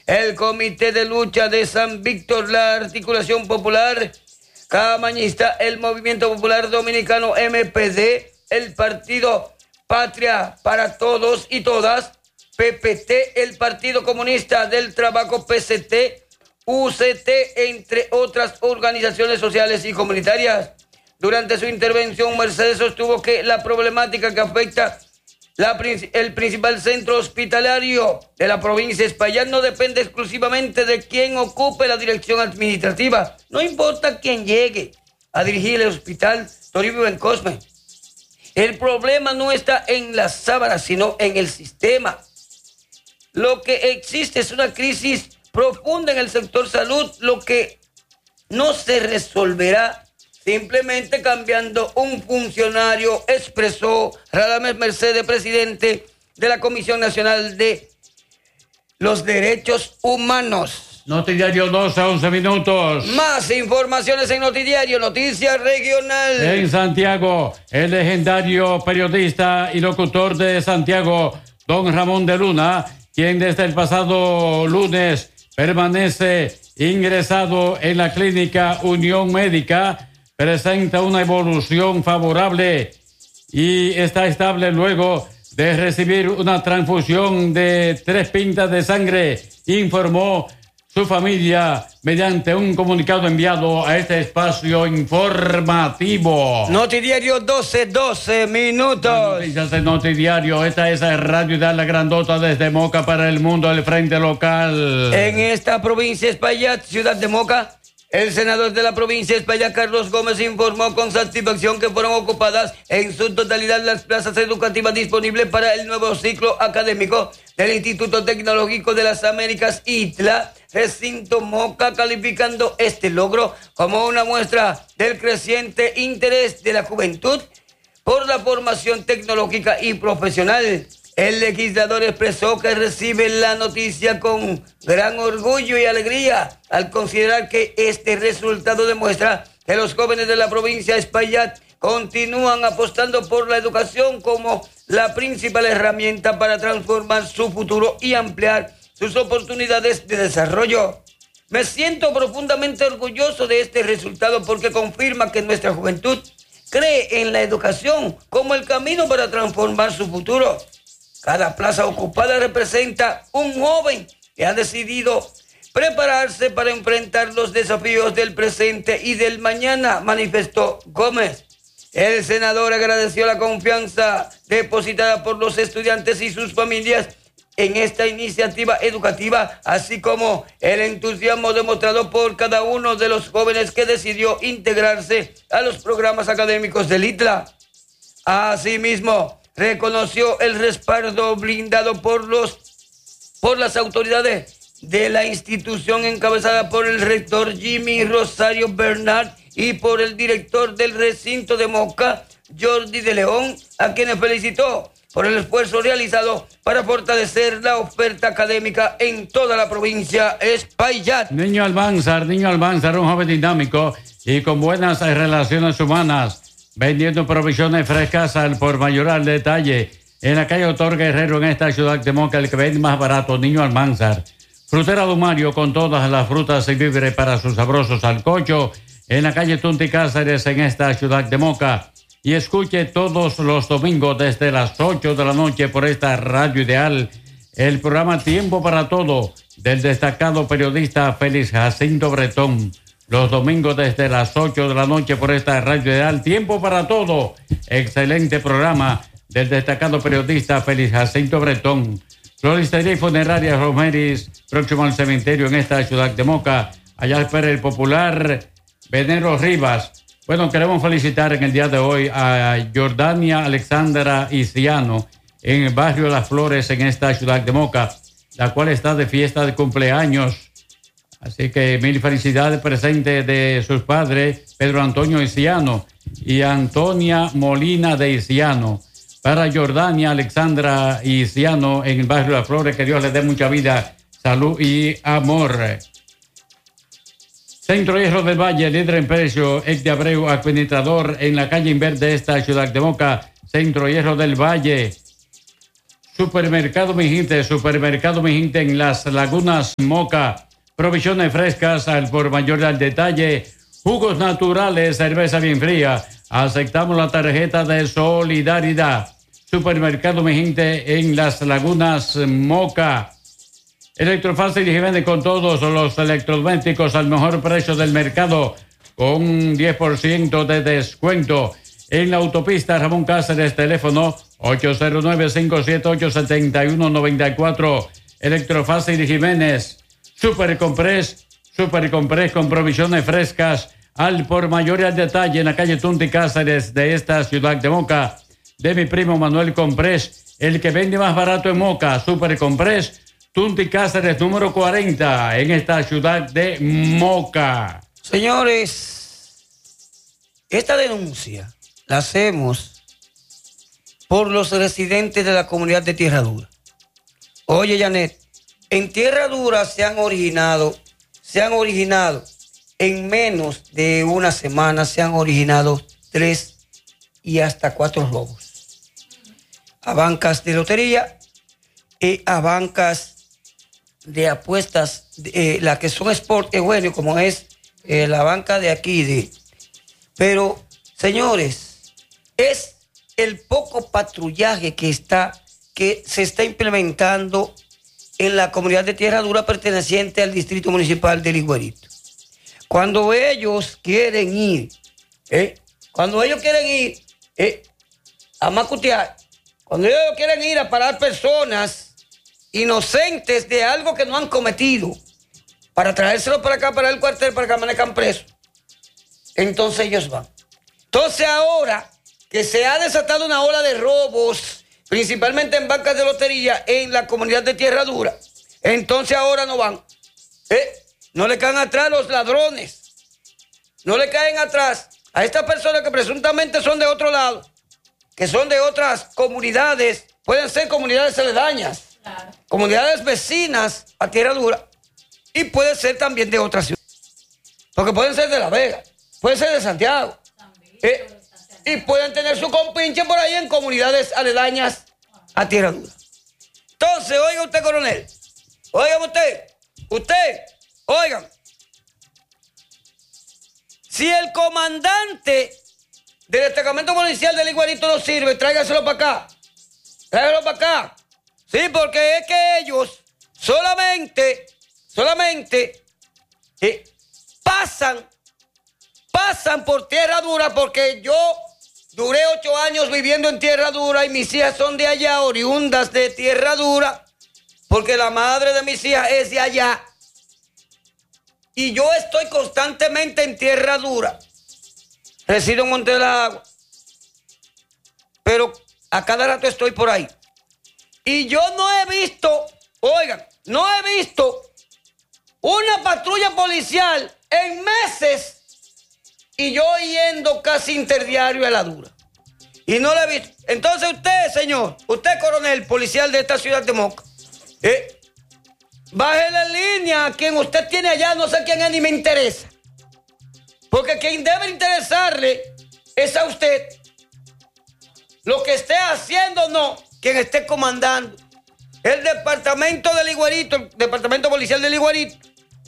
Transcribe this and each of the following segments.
el Comité de Lucha de San Víctor, la Articulación Popular Camañista, el Movimiento Popular Dominicano MPD, el Partido Patria para Todos y Todas, PPT, el Partido Comunista del Trabajo PCT, UCT, entre otras organizaciones sociales y comunitarias. Durante su intervención, Mercedes sostuvo que la problemática que afecta el principal centro hospitalario de la provincia de Espaillat no depende exclusivamente de quien ocupe la dirección administrativa. No importa quién llegue a dirigir el hospital Toribio Bencosme. El problema no está en las sábanas, sino en el sistema. Lo que existe es una crisis profunda en el sector salud, lo que no se resolverá simplemente cambiando un funcionario, expresó Radamés Mercedes, presidente de la Comisión Nacional de los Derechos Humanos. Notidiario 12 a 11 minutos. Más informaciones en Notidiario, Noticias Regional. En Santiago, el legendario periodista y locutor de Santiago, don Ramón de Luna, quien desde el pasado lunes permanece ingresado en la clínica Unión Médica, presenta una evolución favorable y está estable luego de recibir una transfusión de 3 pintas de sangre, informó su familia mediante un comunicado enviado a este espacio informativo. Notidiario 12 minutos. Noticias del Notidiario. Esta es Radio de la Grandota desde Moca para el mundo, el frente local. En esta provincia de Espaillat, ciudad de Moca, el senador de la provincia de Espaillat, Carlos Gómez, informó con satisfacción que fueron ocupadas en su totalidad las plazas educativas disponibles para el nuevo ciclo académico del Instituto Tecnológico de las Américas, ITLA, recinto Moca, calificando este logro como una muestra del creciente interés de la juventud por la formación tecnológica y profesional. El legislador expresó que recibe la noticia con gran orgullo y alegría al considerar que este resultado demuestra que los jóvenes de la provincia de Espaillat continúan apostando por la educación como la principal herramienta para transformar su futuro y ampliar sus oportunidades de desarrollo. Me siento profundamente orgulloso de este resultado porque confirma que nuestra juventud cree en la educación como el camino para transformar su futuro. Cada plaza ocupada representa un joven que ha decidido prepararse para enfrentar los desafíos del presente y del mañana, manifestó Gómez. El senador agradeció la confianza depositada por los estudiantes y sus familias en esta iniciativa educativa, así como el entusiasmo demostrado por cada uno de los jóvenes que decidió integrarse a los programas académicos del ITLA. Asimismo, reconoció el respaldo brindado por las autoridades de la institución encabezada por el rector Jimmy Rosario Bernard y por el director del recinto de Moca, Jordi de León, a quienes felicitó por el esfuerzo realizado para fortalecer la oferta académica en toda la provincia Espaillat. Niño Almanzar, un joven dinámico y con buenas relaciones humanas, vendiendo provisiones frescas al por mayor al detalle. En la calle Doctor Guerrero, en esta ciudad de Moca, el que vende más barato, Niño Almanzar. Frutera Dumario, con todas las frutas y víveres para sus sabrosos sancocho, en la calle Tunti Cáceres, en esta ciudad de Moca. Y escuche todos los domingos desde las 8 de la noche por esta Radio Ideal, el programa Tiempo para Todo, del destacado periodista Félix Jacinto Bretón. Los domingos desde las 8 de la noche por esta Radio Ideal, Tiempo para Todo. Excelente programa del destacado periodista Félix Jacinto Bretón. Floristería y Funeraria Romeris, próximo al cementerio en esta ciudad de Moca. Allá espera el popular Venero Rivas. Bueno, queremos felicitar en el día de hoy a Jordania Alexandra Isiano en el barrio Las Flores en esta ciudad de Moca, la cual está de fiesta de cumpleaños. Así que mil felicidades presentes de sus padres, Pedro Antonio Isiano y Antonia Molina de Isiano. Para Jordania Alexandra Isiano en el barrio Las Flores, que Dios les dé mucha vida, salud y amor. Centro Hierro del Valle, líder en precio, ex de Abreu, administrador en la calle Inver de esta ciudad de Moca. Centro Hierro del Valle. Supermercado Mi Gente en Las Lagunas, Moca. Provisiones frescas al por mayor al detalle. Jugos naturales, cerveza bien fría. Aceptamos la tarjeta de solidaridad. Supermercado Mi Gente en Las Lagunas, Moca. Electrofácil y Jiménez con todos los electrodomésticos al mejor precio del mercado, con un 10% de descuento. En la autopista Ramón Cáceres, teléfono 809-578-7194. Electrofácil y Jiménez. Super Comprés con provisiones frescas al por mayor y al detalle en la calle Tunti Cáceres de esta ciudad de Moca. De mi primo Manuel Comprés, el que vende más barato en Moca. Super Comprés, Tunti Cáceres número 40 en esta ciudad de Moca. Señores, esta denuncia la hacemos por los residentes de la comunidad de Tierra Dura. Oye, Janet, en Tierra Dura se han originado en menos de una semana, se han originado 3 y hasta 4 robos. A bancas de lotería y a bancas de apuestas, la que son sport, bueno, como es la banca de aquí. Pero, señores, es el poco patrullaje que se está implementando en la comunidad de Tierra Dura perteneciente al distrito municipal de Liguerito. Cuando ellos quieren ir a macutear, cuando ellos quieren ir a parar personas inocentes de algo que no han cometido, para traérselo para acá, para el cuartel, para que amanezcan presos, entonces ellos van. Entonces ahora que se ha desatado una ola de robos, principalmente en bancas de lotería en la comunidad de Tierra Dura, entonces ahora no van. No le caen atrás los ladrones, no le caen atrás a estas personas que presuntamente son de otro lado, que son de otras comunidades, pueden ser comunidades aledañas, claro, comunidades vecinas a Tierra Dura, y puede ser también de otras ciudades, porque pueden ser de La Vega, pueden ser de Santiago, y pueden tener su compinche por ahí en comunidades aledañas a Tierra Dura. Entonces, oiga usted, coronel, oiga oigan, si el comandante del destacamento policial del Iguarito no sirve, tráigaselo para acá. Sí, porque es que ellos solamente pasan por Tierra Dura, porque yo duré 8 años viviendo en Tierra Dura y mis hijas son de allá, oriundas de Tierra Dura, porque la madre de mis hijas es de allá. Y yo estoy constantemente en Tierra Dura. Resido en Monte de la Agua, pero a cada rato estoy por ahí. Y yo no he visto una patrulla policial en meses, y yo yendo casi interdiario a la Dura. Y no la he visto. Entonces usted, señor, usted coronel policial de esta ciudad de Moca, baje la línea a quien usted tiene allá, no sé quién es ni me interesa. Porque quien debe interesarle es a usted. Lo que esté haciendo, no, quien esté comandando. El departamento del Iguarito, el departamento policial del Iguarito.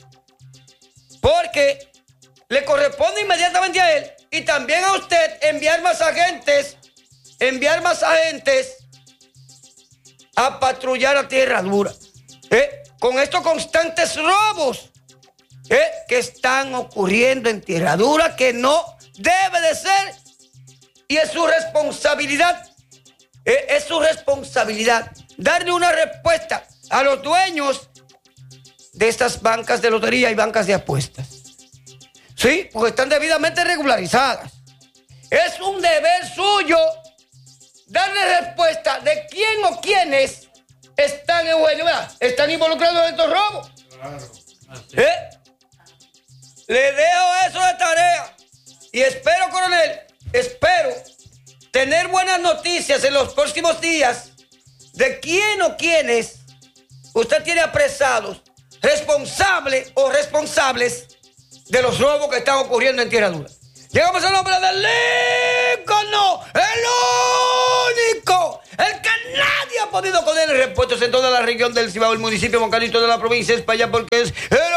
Porque le corresponde inmediatamente a él y también a usted enviar más agentes a patrullar a Tierra Dura. Con estos constantes robos que están ocurriendo en Tierra Dura, que no debe de ser, y es su responsabilidad, darle una respuesta a los dueños de estas bancas de lotería y bancas de apuestas. Sí, porque están debidamente regularizadas. Es un deber suyo darle respuesta de quién o quiénes están involucrados en estos robos. Claro, Le dejo eso de tarea y espero, coronel, tener buenas noticias en los próximos días de quién o quiénes usted tiene apresados, responsables o responsables de los robos que están ocurriendo en Tierra Dura. Llegamos al nombre del ícono, el único, el que nadie ha podido con él. Repuestos en toda la región del Cibao, el municipio Moca y toda la provincia de España, porque es el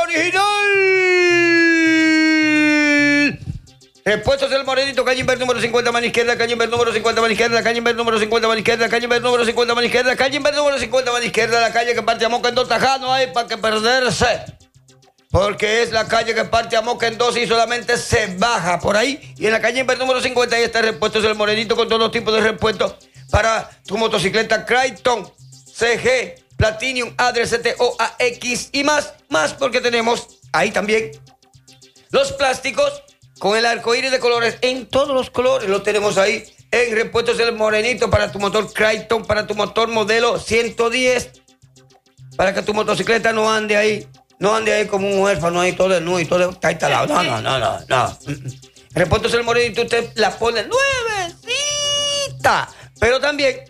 original. Repuestos del Morenito, calle Inver número 50, mano izquierda, calle Inver número 50, mano izquierda, calle Inver número 50, mano izquierda, calle Inver número 50, mano izquierda, calle Inver número 50, mano izquierda, la calle que parte a Moca en dos tajadas, no hay para que perderse. Porque es la calle que parte a Moca en dos y solamente se baja por ahí. Y en la calle Inver número 50 ahí está Repuestos del Morenito con todos los tipos de repuestos para tu motocicleta Crichton, CG, Platinum, Adler, CTO, AX y más porque tenemos ahí también los plásticos con el arcoíris de colores, en todos los colores lo tenemos ahí en Repuestos del Morenito para tu motor Crichton, para tu motor modelo 110, para que tu motocicleta no ande ahí como un huérfano ahí todo desnudo y todo está instalado. No. Repuestos del Morenito usted la pone nuevecita, pero también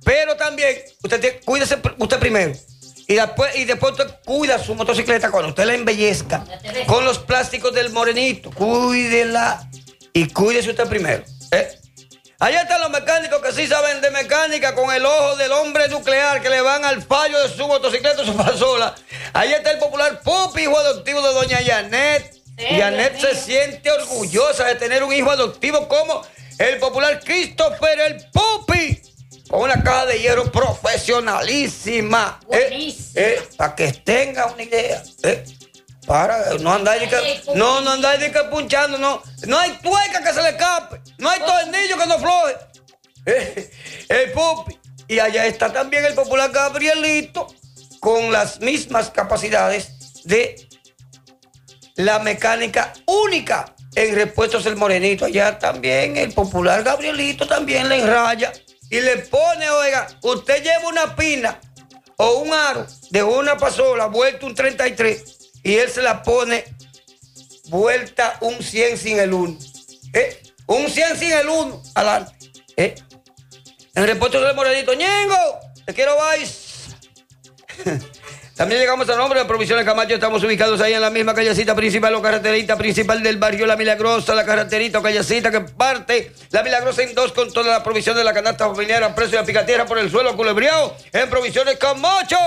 usted cuídese usted primero. Y después usted cuida su motocicleta cuando usted la embellezca con los plásticos del Morenito. Cuídela y cuídese usted primero. Allá están los mecánicos que sí saben de mecánica con el ojo del hombre nuclear que le van al fallo de su motocicleta o su pasola. Allá está el popular Pupi, hijo adoptivo de doña Janet. Janet se siente orgullosa de tener un hijo adoptivo como el popular Christopher el Pupi. Con una caja de hierro profesionalísima. Para que tenga una idea. Para, no andáis de que punchando, no hay tuerca que se le escape, no hay tornillo que no floje. El Pupi. Y allá está también el popular Gabrielito, con las mismas capacidades de la mecánica única en Repuestos del Morenito. Allá también el popular Gabrielito también le enraya y le pone, oiga, usted lleva una pina o un aro de una pasola vuelta un 33 y él se la pone vuelta un 100 sin el 1. Un 100 sin el 1, adelante. En Repuestos del Morenito, Ñengo, te quiero vais. También llegamos al nombre de Provisiones Camacho. Estamos ubicados ahí en la misma callecita principal o carreterita principal del barrio La Milagrosa, la carreterita o callecita que parte La Milagrosa en dos con toda la provisión de la canasta familiar a precio de picatierra por el suelo culebreado en Provisiones Camacho.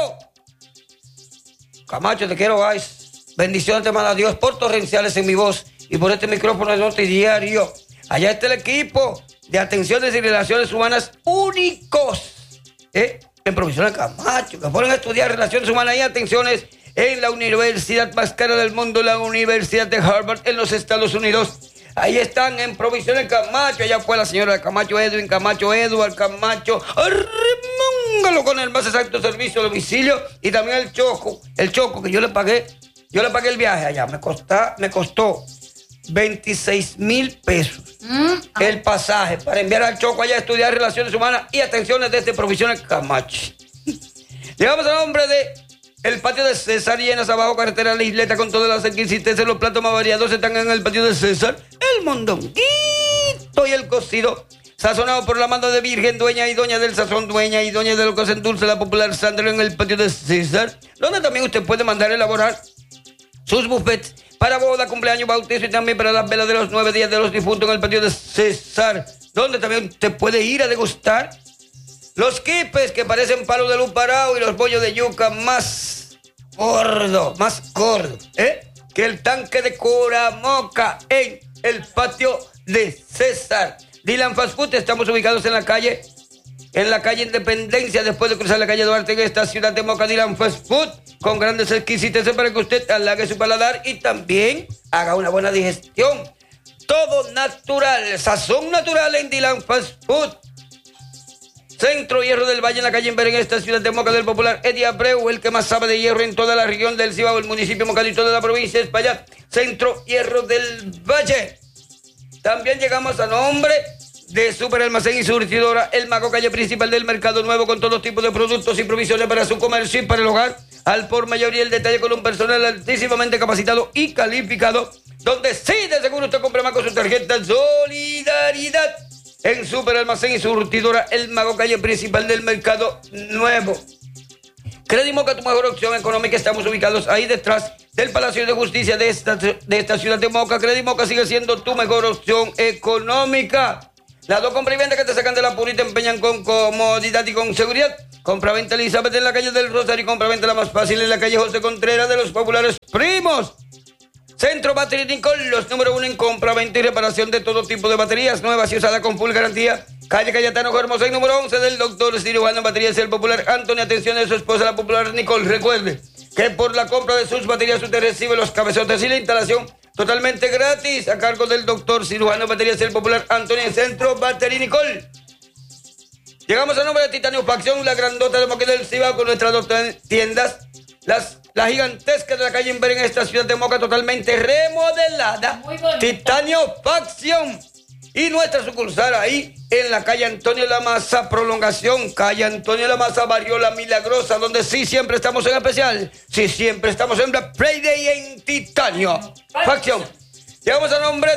Camacho, te quiero, guys. Bendiciones te manda Dios por torrenciales en mi voz y por este micrófono de Noticiario. Allá está el equipo de atenciones y relaciones humanas únicos. En Provisiones Camacho, que fueron a estudiar relaciones humanas y atenciones en la universidad más cara del mundo, la Universidad de Harvard en los Estados Unidos. Ahí están en Provisiones Camacho. Allá fue la señora de Camacho, Edwin Camacho, Eduard Camacho. Arremóngalo con el más exacto servicio a domicilio. Y también el Choco que yo le pagué el viaje allá. Me costó 26,000 pesos el pasaje para enviar al Choco allá a estudiar relaciones humanas y atenciones desde Provisiones Camacho. Llegamos al nombre de el patio de César, llenas abajo, carretera La Isleta, con todas las exquisiteces. Los platos más variados están en el patio de César. El mondonguito y el cocido, sazonado por la mano de Virgen, dueña y doña del sazón, dueña y doña de lo que hacen dulce, la popular Sandra, en el patio de César, donde también usted puede mandar a elaborar sus buffets para boda, cumpleaños, bautizo y también para las velas de los 9 días de los difuntos en el patio de César, donde también usted puede ir a degustar los quipes que parecen palo de luz parado y los bollos de yuca más gordo, que el tanque de Curamoca en el patio de César. Dylan Fast Food, estamos ubicados en la calle Independencia, después de cruzar la calle Duarte en esta ciudad de Moca. Dylan Fast Food, con grandes exquisiteces para que usted halague su paladar y también haga una buena digestión. Todo natural, sazón natural en Dylan Fast Food. Centro Hierro del Valle, en la calle Inver, en esta ciudad de Moca, del popular Eddie Abreu, el que más sabe de hierro en toda la región del Cibao, el municipio Moca y toda la provincia de España. Centro Hierro del Valle. También llegamos a nombre de Super Almacén y Surtidora El Mago, calle principal del Mercado Nuevo, con todos tipos de productos y provisiones para su comercio y para el hogar, al por mayor y el detalle, con un personal altísimamente capacitado y calificado, donde sí de seguro usted compra más con su tarjeta Solidaridad. En Super Almacén y Surtidora El Mago, calle principal del Mercado Nuevo. Credimoca, tu mejor opción económica. Estamos ubicados ahí detrás del Palacio de Justicia de esta ciudad de Moca. Credimoca sigue siendo tu mejor opción económica. Las dos compra y venta que te sacan de la purita, empeñan con comodidad y con seguridad. Compra-venta Elizabeth en la calle del Rosario y compra-venta la más fácil en la calle José Contreras de los populares primos. Centro Battery Nicole, los número 1 en compra-venta y reparación de todo tipo de baterías nuevas y usadas con full garantía. Calle Cayetano Hermosa y número 11 del doctor cirujano en baterías el popular Anthony. Atención de su esposa la popular Nicole. Recuerde que por la compra de sus baterías usted recibe los cabezotes y la instalación totalmente gratis a cargo del doctor cirujano en baterías el popular Anthony en Centro Battery Nicole. Llegamos al nombre de Titanio Facción, la grandota de Moca del Cibao, con nuestras dos tiendas. La gigantesca de la calle Inver en esta ciudad de Moca, totalmente remodelada. Titanio Facción. Y nuestra sucursal ahí en la calle Antonio La Maza, prolongación, calle Antonio La Maza, Barrio La Milagrosa, donde sí siempre estamos en especial. Sí siempre estamos en Black Friday en Titanio Facción. Llegamos al nombre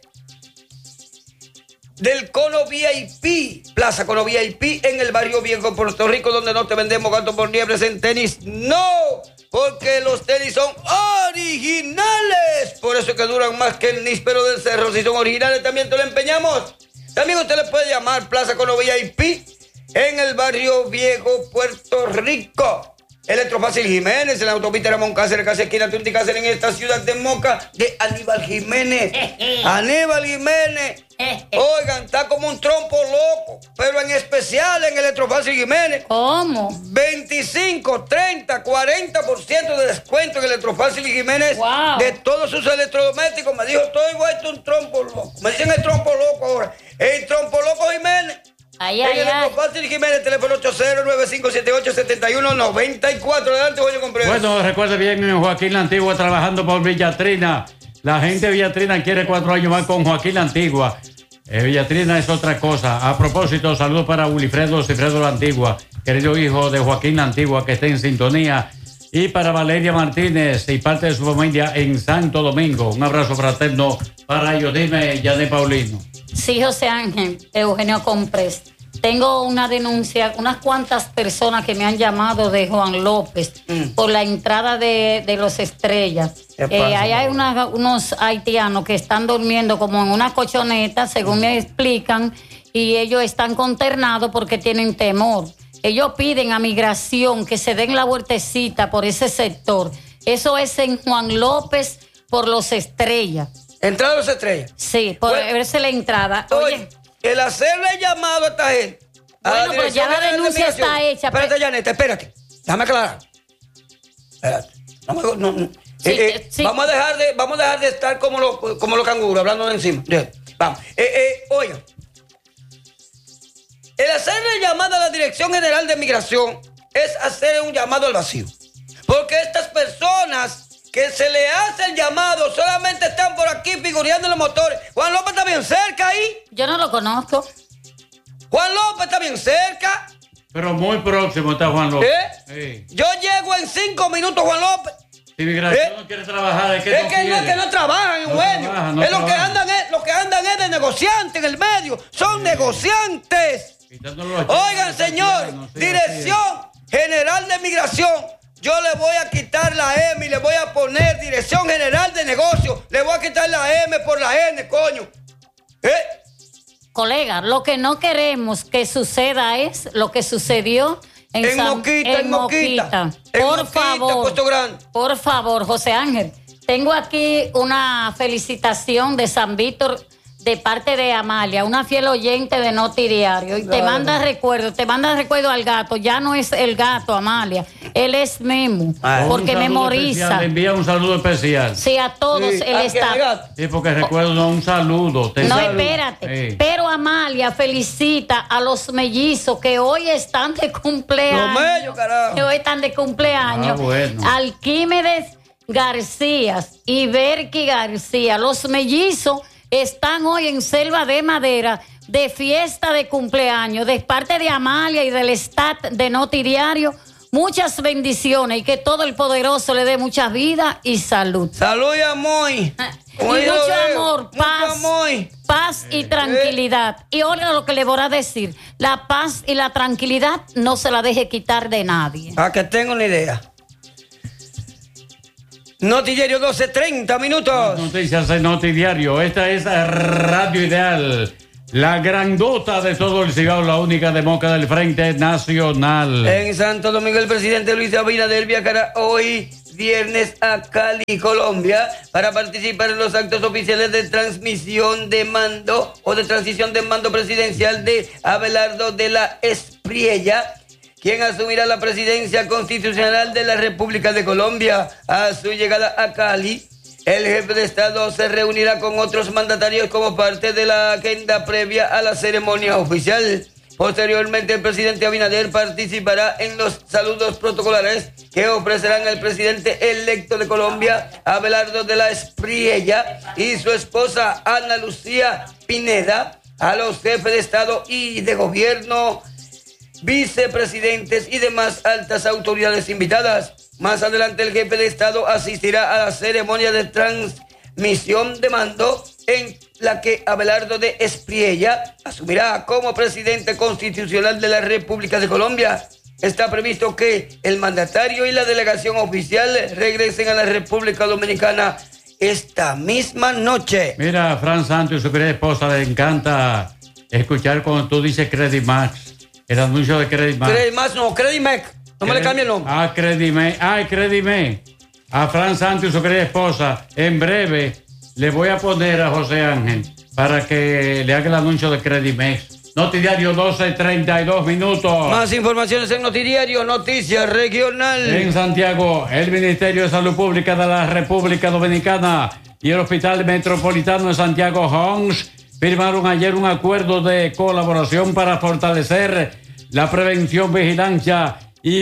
del Cono VIP, Plaza Cono VIP en el barrio Viejo, Puerto Rico, donde no te vendemos gato por liebres en tenis. ¡No! Porque los tenis son originales. Por eso es que duran más que el níspero del cerro. Si son originales, también te lo empeñamos. También usted le puede llamar Plaza Cono VIP en el barrio Viejo, Puerto Rico. Electrofácil Jiménez, en la autopista Ramón Cáceres, casi esquina Tunti Cáceres, en esta ciudad de Moca, de Aníbal Jiménez. Aníbal Jiménez. Oigan, está como un trompo loco, pero en especial en Electrofácil Jiménez. ¿Cómo? 25, 30, 40% de descuento en Electrofácil Jiménez. Wow. De todos sus electrodomésticos. Me dijo, estoy vuelto un trompo loco. Me dicen el trompo loco ahora. El trompo loco Jiménez. Ay, en ay, ay. Electrofácil Jiménez, teléfono 8095787194. Adelante, Julio Contreras. Bueno, recuerde bien, Joaquín La Antigua trabajando por Villatrina. La gente de Villatrina quiere 4 años más con Joaquín La Antigua. Villatrina es otra cosa. A propósito, saludos para Wilfredo Cifredo La Antigua, querido hijo de Joaquín La Antigua, que esté en sintonía. Y para Valeria Martínez y parte de su familia en Santo Domingo. Un abrazo fraterno para ellos. Dime, Yané Paulino. Sí, José Ángel, Eugenio Compres. Tengo una denuncia, unas cuantas personas que me han llamado de Juan López por la entrada de los Estrellas. Ahí hay unos haitianos que están durmiendo como en una colchoneta, según me explican, y ellos están consternados porque tienen temor. Ellos piden a Migración que se den la vueltecita por ese sector. Eso es en Juan López por los Estrellas. ¿Entrada de los Estrellas? Sí, por verse la entrada. Oye, el hacerle llamado a esta gente. Bueno, pero ya la denuncia está hecha. Espérate, Janeta, espérate. Déjame aclarar. Espérate. Sí. Vamos a dejar de estar como los canguros, hablando de encima. Vamos. Oiga. El hacerle llamada a la Dirección General de Migración es hacer un llamado al vacío. Porque estas personas que se le hace el llamado solamente están por aquí figureando en los motores. Juan López está bien cerca ahí. Yo no lo conozco. Juan López está bien cerca. Pero muy próximo está Juan López. Sí. Yo llego en 5 minutos, Juan López. Si Migración no quiere trabajar, es que no trabajan en medio. Los que andan es de negociantes en el medio. Son negociantes. Oigan, señor, Dirección General de Migración. Yo le voy a quitar la M y le voy a poner Dirección General de Negocios. Le voy a quitar la M por la N, coño. Colega, lo que no queremos que suceda es lo que sucedió en Moquita. Por favor, Puesto Grande. Por favor, José Ángel. Tengo aquí una felicitación de San Víctor de parte de Amalia, una fiel oyente de Noti Diario. Y te manda recuerdo al gato. Ya no es el gato, Amalia. Él es Memo, porque memoriza. Le envía un saludo especial. Sí, a todos el staff. Sí, porque recuerdo un saludo. Espérate. Sí. Pero Amalia felicita a los mellizos que hoy están de cumpleaños. Los mellos, carajo. Que hoy están de cumpleaños. Bueno. Alquímedes García y Berky García. Los mellizos están hoy en Selva de Madera de fiesta de cumpleaños de parte de Amalia y del staff de Noti Diario. Muchas bendiciones y que todo el poderoso le dé mucha vida y salud. Salud y amor. Y mucho amor, paz y tranquilidad. Y ahora lo que le voy a decir, la paz y la tranquilidad no se la deje quitar de nadie. Para que tenga una idea. Noti Diario 12:30 minutos. Noticias en Noti Diario. Esta es Radio Ideal. la grandota de todo el Cibao, la única de Moca del Frente Nacional. En Santo Domingo, el presidente Luis Abinader viajará hoy viernes a Cali, Colombia, para participar en los actos oficiales de transmisión de mando o de transición de mando presidencial de Abelardo de la Espriella, quien asumirá la presidencia constitucional de la República de Colombia. A su llegada a Cali, el jefe de Estado se reunirá con otros mandatarios como parte de la agenda previa a la ceremonia oficial. Posteriormente, el presidente Abinader participará en los saludos protocolares que ofrecerán el presidente electo de Colombia, Abelardo de la Espriella, y su esposa Ana Lucía Pineda, a los jefes de Estado y de Gobierno, vicepresidentes y demás altas autoridades invitadas. Más adelante, el jefe de Estado asistirá a la ceremonia de transmisión de mando, en la que Abelardo de Espriella asumirá como presidente constitucional de la República de Colombia. Está previsto que el mandatario y la delegación oficial regresen a la República Dominicana esta misma noche. Mira, Fran Santos y su querida esposa le encanta escuchar cuando tú dices Credimax, el anuncio de Credimax. Credimax no, Credimec. No me le cambie el nombre. Credime. A Fran Santos y su querida esposa, en breve le voy a poner a José Ángel para que le haga el anuncio de Credimex. Notidiario 12:32 minutos. Más informaciones en Notidiario, Noticias Regional. En Santiago, el Ministerio de Salud Pública de la República Dominicana y el Hospital Metropolitano de Santiago Homs firmaron ayer un acuerdo de colaboración para fortalecer la prevención, vigilancia y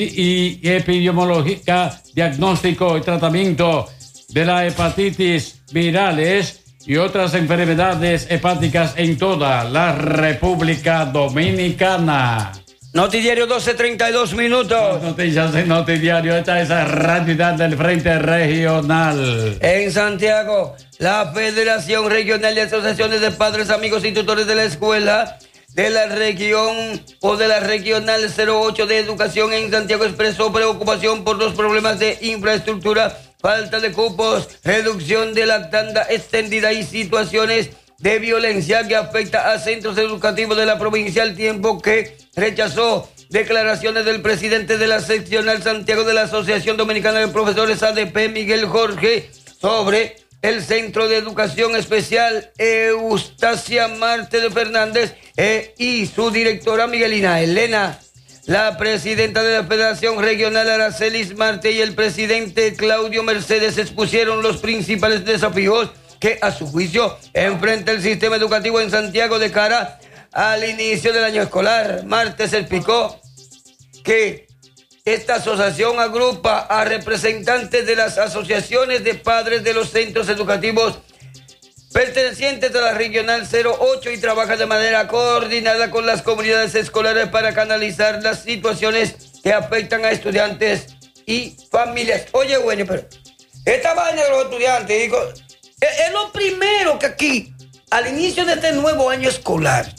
epidemiológica, diagnóstico y tratamiento de la hepatitis virales y otras enfermedades hepáticas en toda la República Dominicana. Notidiario 12:32 minutos. Noticias en Notidiario. Esta es la realidad del Frente Regional. En Santiago, la Federación Regional de Asociaciones de Padres, Amigos y Tutores de la Escuela de la región o de la Regional 08 de Educación en Santiago expresó preocupación por los problemas de infraestructura, falta de cupos, reducción de la tanda extendida y situaciones de violencia que afecta a centros educativos de la provincia, al tiempo que rechazó declaraciones del presidente de la seccional Santiago de la Asociación Dominicana de Profesores ADP, Miguel Jorge, sobre el Centro de Educación Especial Eustacia Marte de Fernández y su directora Miguelina Elena. La presidenta de la Federación Regional Aracelis Marte y el presidente Claudio Mercedes expusieron los principales desafíos que a su juicio enfrenta el sistema educativo en Santiago de cara al inicio del año escolar. Martes explicó que esta asociación agrupa a representantes de las asociaciones de padres de los centros educativos pertenecientes a la Regional 08 y trabaja de manera coordinada con las comunidades escolares para canalizar las situaciones que afectan a estudiantes y familias. Oye, bueno, pero esta vaina de los estudiantes, digo, es lo primero que aquí, al inicio de este nuevo año escolar,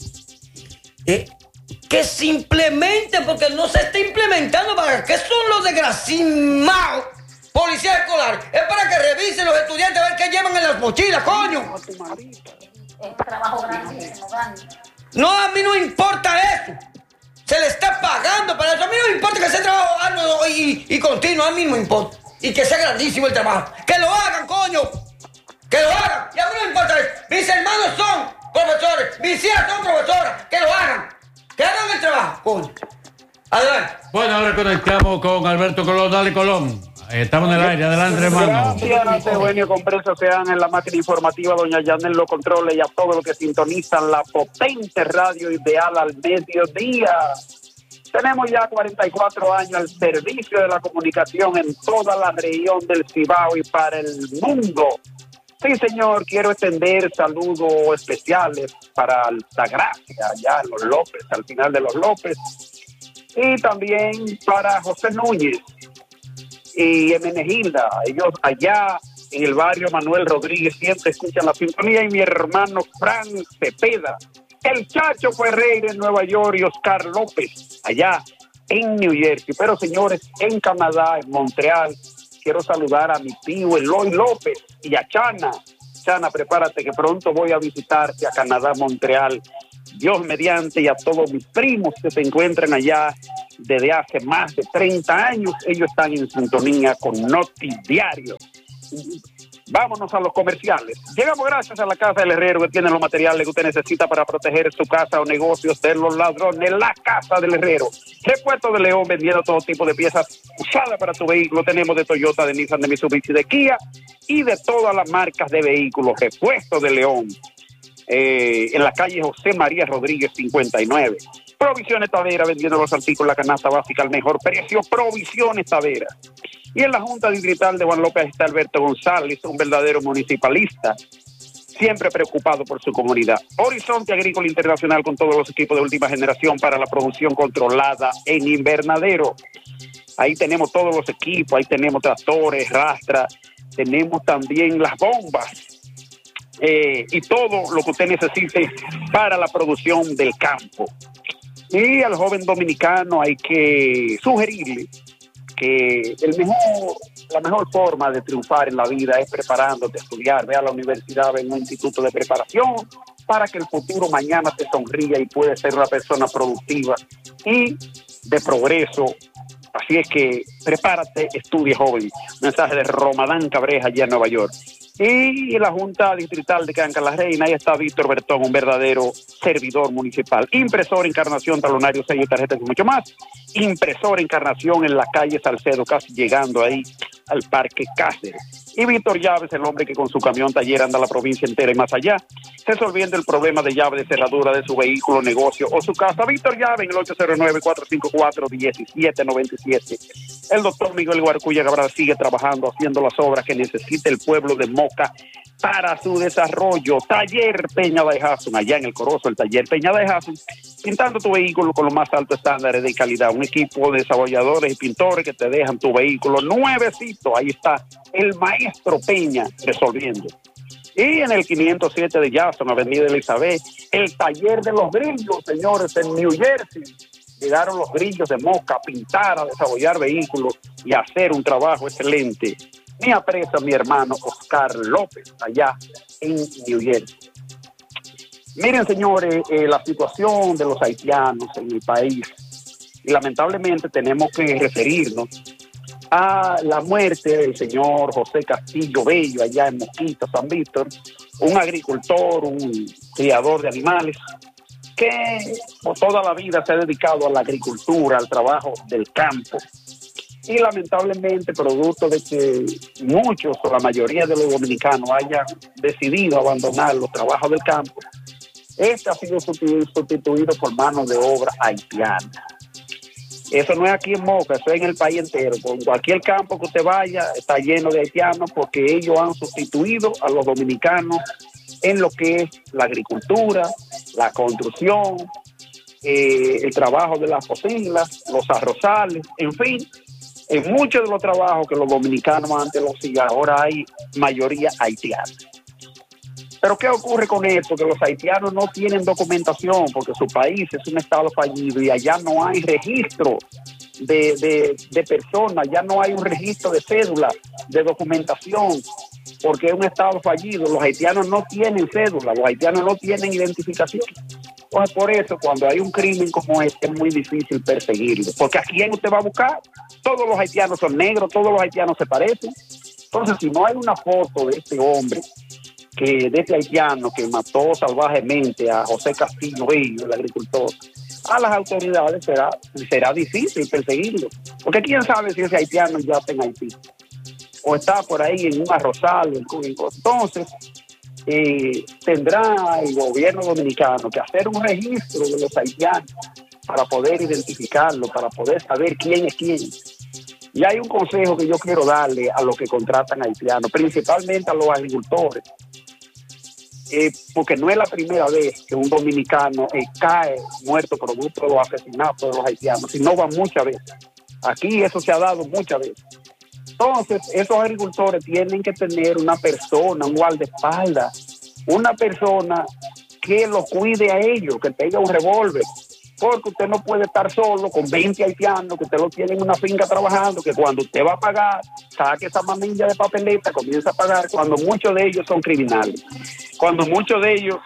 que simplemente porque no se está implementando, ¿para qué son los desgraciados policías escolares? Es para que revisen los estudiantes a ver qué llevan en las mochilas, coño. Es un trabajo grande. No, a mí no importa eso. Se le está pagando para eso. A mí no me importa que sea trabajo arduo y continuo, a mí no me importa. Y que sea grandísimo el trabajo. Que lo hagan, coño. Que lo hagan. Y a mí no me importa eso. Mis hermanos son profesores, mis hijas son profesoras. Que lo hagan. Que hagan el trabajo, coño. Adelante. Bueno, ahora conectamos con Alberto Colón. Dale, Colón. Estamos en el aire. Adelante, hermano. Gracias, Eugenio Compresa. Sean en la máquina informativa, doña Yanel lo controla, y a todos los que sintonizan la potente radio ideal al mediodía. Tenemos ya 44 años al servicio de la comunicación en toda la región del Cibao y para el mundo. Sí, señor, quiero extender saludos especiales para Altagracia, allá en Los López, al final de Los López, y también para José Núñez y Emenegilda. Ellos allá en el barrio Manuel Rodríguez siempre escuchan la sintonía, y mi hermano Fran Cepeda, el Chacho Ferreira en Nueva York, y Oscar López allá en New Jersey. Pero, señores, en Canadá, en Montreal, quiero saludar a mi tío Eloy López y a Chana. paisana, prepárate que pronto voy a visitarte a Canadá, Montreal. Dios mediante, y a todos mis primos que se encuentran allá desde hace más de 30 años. Ellos están en sintonía con Noti Diario. Vámonos a los comerciales. Llegamos gracias a la Casa del Herrero, que tiene los materiales que usted necesita para proteger su casa o negocios de los ladrones. La Casa del Herrero. Repuesto de León, vendiendo todo tipo de piezas usadas para tu vehículo. Tenemos de Toyota, de Nissan, de Mitsubishi, de Kia y de todas las marcas de vehículos. Repuesto de León. En la calle José María Rodríguez 59. Provisiones Tavera, vendiendo los artículos, la canasta básica al mejor precio. Provisiones Tavera. Y en la Junta Distrital de Juan López está Alberto González, un verdadero municipalista, siempre preocupado por su comunidad. Horizonte Agrícola Internacional, con todos los equipos de última generación para la producción controlada en invernadero. Ahí tenemos todos los equipos, ahí tenemos tractores, rastras, tenemos también las bombas. Y todo lo que usted necesite para la producción del campo. Y al joven dominicano hay que sugerirle que la mejor forma de triunfar en la vida es preparándote, estudiar, ve a la universidad, ve a un instituto de preparación para que el futuro mañana te sonría y puedes ser una persona productiva y de progreso. Así es que prepárate, estudia, joven. Mensaje de Romadán Cabreja, allá en Nueva York. Y en la Junta Distrital de Canca la Reina, ahí está Víctor Bertón, un verdadero servidor municipal. Impresor, encarnación, talonario, sello, tarjetas y mucho más. Impresor, encarnación en la calle Salcedo, casi llegando ahí al Parque Cáceres. Y Víctor Llaves, el hombre que con su camión taller anda la provincia entera y más allá, resolviendo el problema de llave de cerradura de su vehículo, negocio o su casa. Víctor Llaves en el 809-454-1797. El doctor Miguel Guarcuya Cabral sigue trabajando, haciendo las obras que necesita el pueblo de Moca para su desarrollo. Taller Peña de Jason, allá en el Corozo, el Taller Peña de Jason, pintando tu vehículo con los más altos estándares de calidad. Un equipo de desarrolladores y pintores que te dejan tu vehículo nuevecito. Ahí está el maestro Peña resolviendo. Y en el 507 de Jackson, Avenida Elizabeth, el Taller de los Grillos, señores, en New Jersey. Llegaron los Grillos de Moca a pintar, a desarrollar vehículos y a hacer un trabajo excelente. Me aprecia mi hermano Oscar López, allá en New Jersey. Miren, señores, la situación de los haitianos en el país. Y lamentablemente tenemos que referirnos a la muerte del señor José Castillo Bello, allá en Moquita, San Víctor, un agricultor, un criador de animales, que por toda la vida se ha dedicado a la agricultura, al trabajo del campo. Y lamentablemente, producto de que muchos o la mayoría de los dominicanos hayan decidido abandonar los trabajos del campo, este ha sido sustituido por manos de obra haitiana. Eso no es aquí en Moca, eso es en el país entero. Con cualquier campo que usted vaya, está lleno de haitianos porque ellos han sustituido a los dominicanos en lo que es la agricultura, la construcción, el trabajo de las cocinas, los arrozales, en fin, en muchos de los trabajos que los dominicanos antes lo hacían, ahora hay mayoría haitiana. Pero ¿qué ocurre con esto? Que los haitianos no tienen documentación porque su país es un estado fallido y allá no hay registro de personas, ya no hay un registro de cédula, de documentación, porque es un estado fallido. Los haitianos no tienen cédula, los haitianos no tienen identificación. Entonces, por eso, cuando hay un crimen como este, es muy difícil perseguirlo. Porque ¿a quién usted va a buscar? Todos los haitianos son negros, todos los haitianos se parecen. Entonces, si no hay una foto de este hombre, de este haitiano que mató salvajemente a José Castillo Bello, el agricultor, a las autoridades será difícil perseguirlo. Porque quién sabe si ese haitiano ya está en Haití o está por ahí en un arrozal. Entonces, tendrá el gobierno dominicano que hacer un registro de los haitianos para poder identificarlo, para poder saber quién es quién. Y hay un consejo que yo quiero darle a los que contratan haitianos, principalmente a los agricultores, porque no es la primera vez que un dominicano cae muerto producto de los asesinatos de los haitianos, sino va muchas veces. Aquí eso se ha dado muchas veces. Entonces, esos agricultores tienen que tener una persona, un guardaespaldas, una persona que los cuide a ellos, que tenga un revólver, porque usted no puede estar solo con 20 haitianos que usted lo tiene en una finca trabajando, que cuando usted va a pagar, saque esa manilla de papeleta, comienza a pagar, cuando muchos de ellos son criminales, cuando muchos de ellos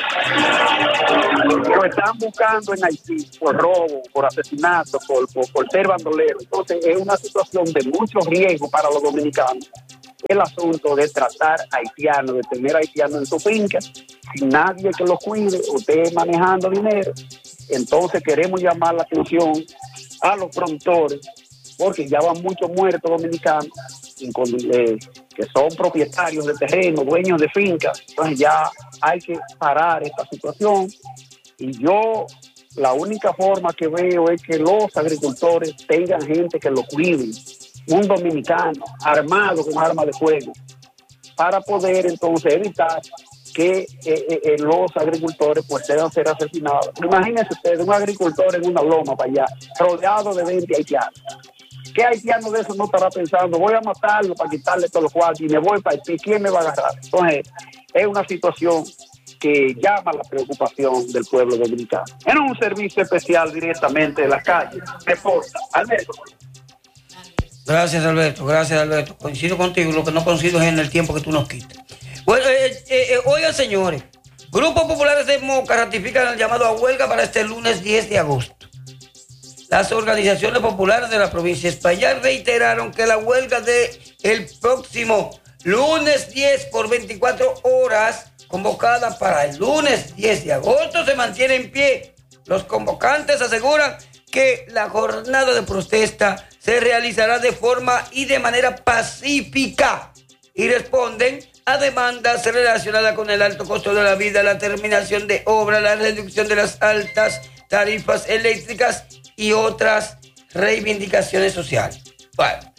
lo están buscando en Haití por robo, por asesinato, por ser bandolero. Entonces es una situación de mucho riesgo para los dominicanos el asunto de tratar haitianos, de tener haitianos en su finca, sin nadie que los cuide, usted manejando dinero. Entonces queremos llamar la atención a los productores, porque ya van muchos muertos dominicanos que son propietarios de terreno, dueños de fincas. Entonces ya hay que parar esta situación, y yo la única forma que veo es que los agricultores tengan gente que los cuide, un dominicano armado con armas de fuego, para poder entonces evitar que los agricultores pues puedan ser asesinados. Imagínense ustedes, un agricultor en una loma para allá, rodeado de 20 haitianos. ¿Qué haitiano de eso no estará pensando, voy a matarlo para quitarle todos los cuartos y me voy para Haití? ¿Quién me va a agarrar? Entonces, es una situación que llama la preocupación del pueblo dominicano. En un servicio especial directamente de la calle, reporta Alberto. Gracias, Alberto. Gracias, Alberto. Coincido contigo. Lo que no coincido es en el tiempo que tú nos quitas. Bueno, oigan, señores. Grupos populares de Moca ratifican el llamado a huelga para este lunes 10 de agosto. Las organizaciones populares de la provincia de Espaillat reiteraron que la huelga de el próximo lunes 10 por 24 horas, convocada para el lunes 10 de agosto, se mantiene en pie. Los convocantes aseguran que la jornada de protesta se realizará de forma y de manera pacífica y responden a demandas relacionadas con el alto costo de la vida, la terminación de obras, la reducción de las altas tarifas eléctricas y otras reivindicaciones sociales. Bueno,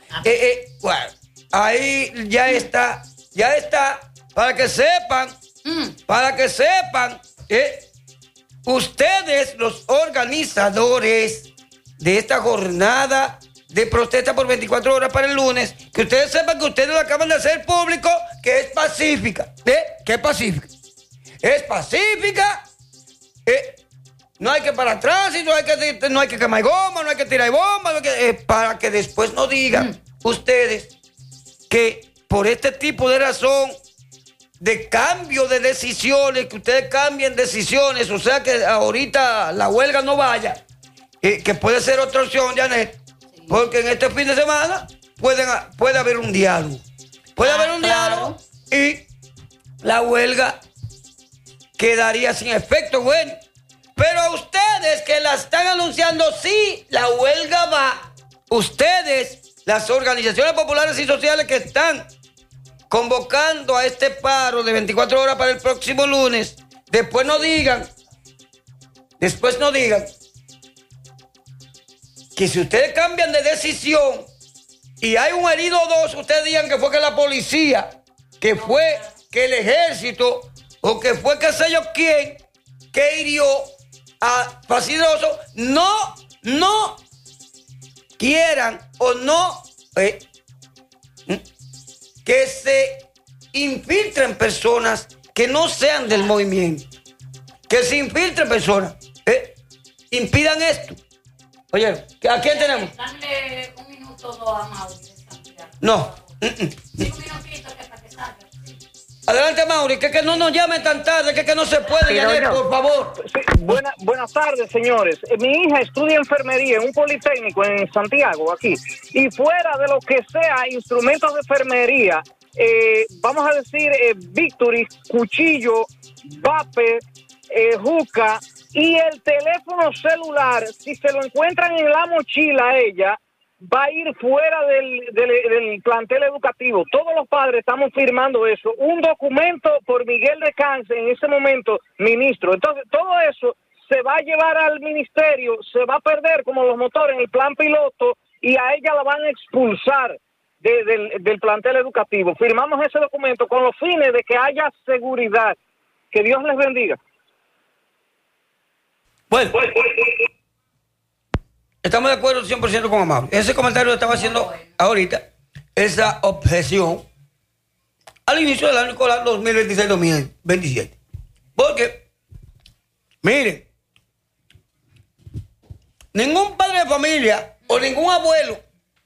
ahí ya está, para que sepan, ustedes, los organizadores de esta jornada de protesta por 24 horas para el lunes, que ustedes sepan que ustedes lo acaban de hacer público, que es pacífica. ¿Qué es pacífica? Es pacífica. No hay que parar atrás, y no hay que quemar goma, no hay que tirar bomba, para que después no digan ustedes que por este tipo de razón de cambio de decisiones, que ustedes cambien decisiones, o sea que ahorita la huelga no vaya, que puede ser otra opción, Janet, porque en este fin de semana puede haber un diálogo. Puede haber un diálogo y la huelga quedaría sin efecto, bueno. Pero a ustedes que la están anunciando, sí, la huelga va. Ustedes, las organizaciones populares y sociales que están convocando a este paro de 24 horas para el próximo lunes, después no digan que si ustedes cambian de decisión y hay un herido o dos, ustedes digan que fue que la policía, que fue que el ejército, o que fue que sé yo quién, que hirió a Fastidioso, no quieran o no que se infiltren personas que no sean del movimiento, que se infiltren personas, impidan esto. Oye, ¿a quién tenemos? Dale un minuto o dos a Mauri de Santiago. No. 5 minutitos que para que salga. Adelante, Mauri, que no nos llamen tan tarde, que no se puede, Janet, por favor. Sí, buenas tardes, señores. Mi hija estudia enfermería en un politécnico en Santiago, aquí. Y fuera de lo que sea instrumentos de enfermería, vamos a decir Victory, cuchillo, vape, juca y el teléfono celular, si se lo encuentran en la mochila ella, va a ir fuera del plantel educativo. Todos los padres estamos firmando eso. Un documento por Miguel de Cáncer, en ese momento, ministro. Entonces, todo eso se va a llevar al ministerio, se va a perder como los motores en el plan piloto y a ella la van a expulsar del plantel educativo. Firmamos ese documento con los fines de que haya seguridad. Que Dios les bendiga. Bueno, estamos de acuerdo 100% con Amable. Ese comentario lo estaba haciendo ahorita, esa objeción al inicio del año escolar 2026-2027. Porque, miren, ningún padre de familia o ningún abuelo,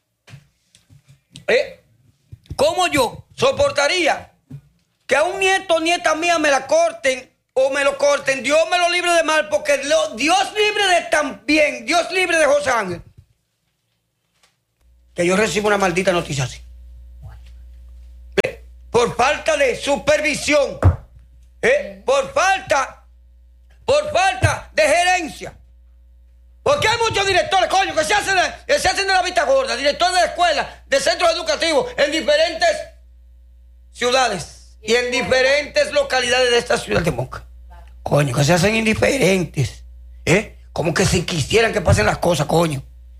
como yo, soportaría que a un nieto o nieta mía me la corten o me lo corten. Dios me lo libre de mal, porque Dios libre de también, Dios libre de José Ángel, que yo recibo una maldita noticia así. Por falta de supervisión, por falta de gerencia. Porque hay muchos directores, coño, que se hacen de la vista gorda, directores de escuelas, de centros educativos, en diferentes ciudades y en diferentes localidades de esta ciudad de Moca. Coño, que se hacen indiferentes, como que si quisieran que pasen las cosas, coño.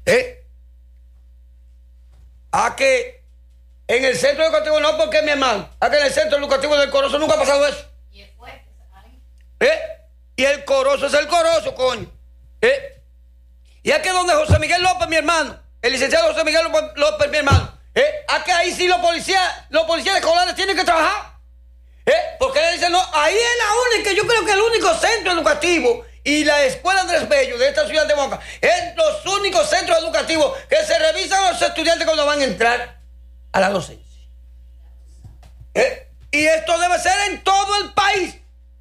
A que en el centro educativo, no, porque mi hermano, a que en el centro educativo del Corozo nunca ha pasado eso. Y el Corozo es el Corozo, coño. Y es que donde José Miguel López, mi hermano, el licenciado José Miguel López, mi hermano, a que ahí sí los policías escolares tienen que trabajar. Porque le dicen, no, ahí es la única, yo creo que el único centro educativo y la escuela Andrés Bello de esta ciudad de Moca es los únicos centros educativos que se revisan a los estudiantes cuando van a entrar a la docencia. Y esto debe ser en todo el país.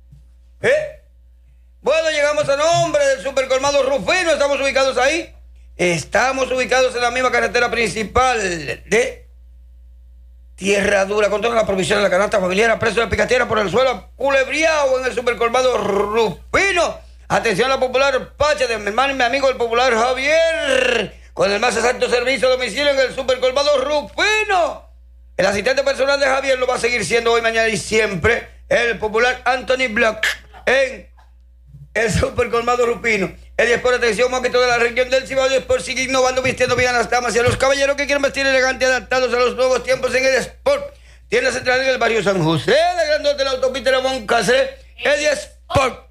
Bueno, llegamos a nombre del supercolmado Rufino. Estamos ubicados ahí. Estamos ubicados en la misma carretera principal de Tierra Dura, con toda la provisión de la canasta familiar a precio de picatera por el suelo culebriado en el supercolmado Rufino. Atención a la popular Pacha de mi hermano y mi amigo el popular Javier, con el más exacto servicio a domicilio en el supercolmado Rufino. El asistente personal de Javier lo va a seguir siendo hoy, mañana y siempre el popular Anthony Block en el supercolmado Rufino. El Sport, atención, moquito de la región del Cibao. El Sport sigue innovando, vistiendo bien a las damas y a los caballeros que quieren vestir elegante, adaptados a los nuevos tiempos en el Sport. Tienda central en el barrio San José, de Grandón de la autopista de Ramón Cáceres, el Sport.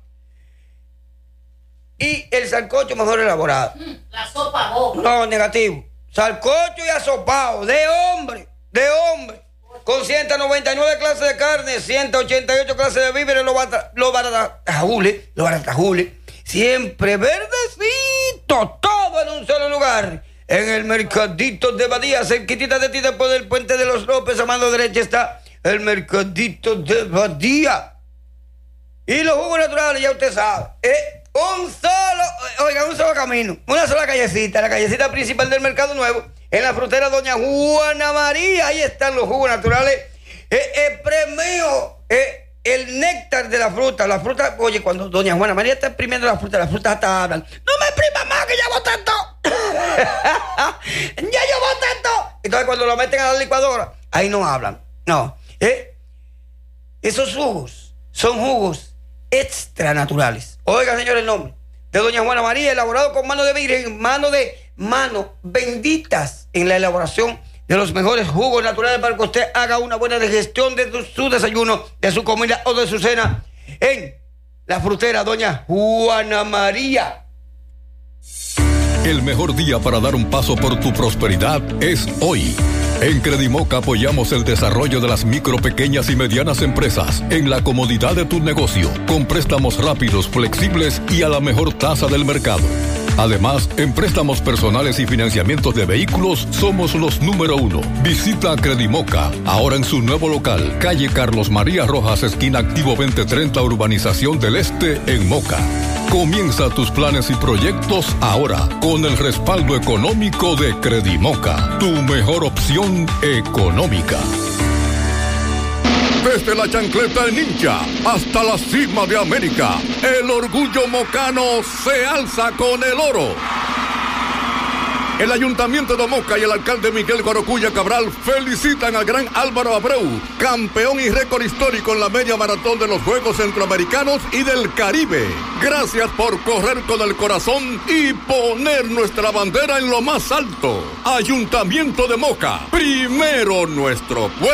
Y el sancocho mejor elaborado. La sopa boba. No, negativo. Sancocho y asopado, de hombre. Con 199 clases de carne, 188 clases de víveres, los baratajules, siempre verdecito, todo en un solo lugar. En el mercadito de Badía, cerquitita de ti, después del puente de los López, a mano derecha está el mercadito de Badía. Y los jugos naturales, ya usted sabe, un solo camino, una sola callecita, la callecita principal del Mercado Nuevo, en la frutera Doña Juana María. Ahí están los jugos naturales, premio, el néctar de la fruta. Oye, cuando Doña Juana María está exprimiendo la fruta hasta hablan. No me exprima más, que ya boté todo. Ya yo boté todo. Entonces cuando lo meten a la licuadora, ahí no hablan. No. Esos jugos son jugos extra naturales. Oiga, señor, el nombre de Doña Juana María, elaborado con mano de virgen, mano benditas en la elaboración de los mejores jugos naturales para que usted haga una buena digestión de su desayuno, de su comida o de su cena en la frutera Doña Juana María. El mejor día para dar un paso por tu prosperidad es hoy. En Credimoca apoyamos el desarrollo de las micro, pequeñas y medianas empresas en la comodidad de tu negocio, con préstamos rápidos, flexibles y a la mejor tasa del mercado. Además, en préstamos personales y financiamientos de vehículos, somos los número 1. Visita Credimoca, ahora en su nuevo local, calle Carlos María Rojas, esquina Activo 2030, Urbanización del Este, en Moca. Comienza tus planes y proyectos ahora, con el respaldo económico de Credimoca, tu mejor opción económica. Desde la chancleta de Ninja hasta la cima de América, el orgullo mocano se alza con el oro. El Ayuntamiento de Moca y el alcalde Miguel Guarocuya Cabral felicitan al gran Álvaro Abreu, campeón y récord histórico en la media maratón de los Juegos Centroamericanos y del Caribe. Gracias por correr con el corazón y poner nuestra bandera en lo más alto. Ayuntamiento de Moca, primero nuestro pueblo.